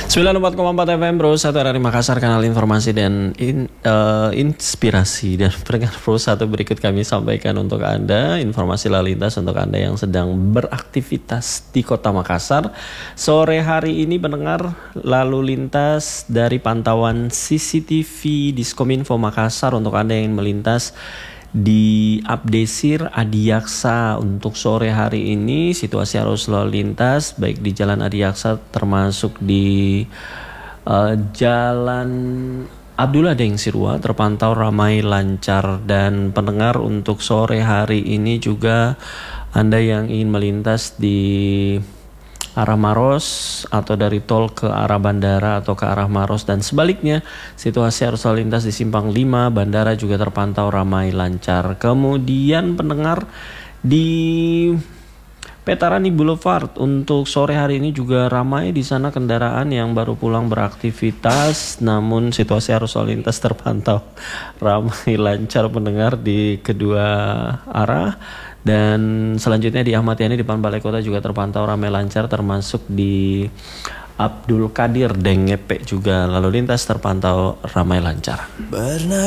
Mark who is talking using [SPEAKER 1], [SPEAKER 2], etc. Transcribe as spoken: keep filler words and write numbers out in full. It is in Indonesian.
[SPEAKER 1] sembilan puluh empat koma empat F M Pro satu dari Makassar, kanal informasi dan in, uh, inspirasi. Dan pendengar Pro satu, berikut kami sampaikan untuk Anda informasi lalu lintas untuk Anda yang sedang beraktivitas di Kota Makassar. Sore hari ini pendengar, lalu lintas dari pantauan C C T V Diskominfo Makassar untuk Anda yang melintas di Abdesir Adiaksa. Untuk sore hari ini situasi arus lalu lintas baik di Jalan Adiaksa termasuk di uh, Jalan Abdullah Deng Sirwa terpantau ramai lancar. Dan pendengar, untuk sore hari ini juga Anda yang ingin melintas di arah Maros atau dari tol ke arah bandara atau ke arah Maros dan sebaliknya, situasi arus lalu lintas di Simpang lima bandara juga terpantau ramai lancar. Kemudian pendengar, di Petarani Boulevard untuk sore hari ini juga ramai di sana kendaraan yang baru pulang beraktivitas, namun situasi arus lalu lintas terpantau ramai lancar pendengar di kedua arah. Dan selanjutnya di Ahmad Yani depan Balai Kota juga terpantau ramai lancar, termasuk di Abdul Qadir Dengepe juga lalu lintas terpantau ramai lancar.